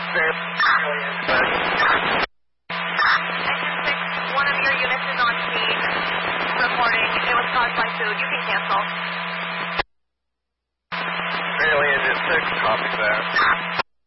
One of your units is on scene reporting it was caused by food. You can cancel. Alien is 6, copy that.